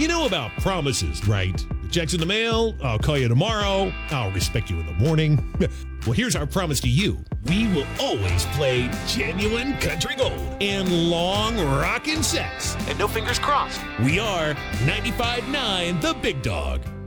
You know about promises, right? The check's in the mail, I'll call you tomorrow, I'll respect you in the morning. Well, here's our promise to you. We will always play genuine country gold and long rockin' sets. And no fingers crossed. We are 95.9 The Big Dog.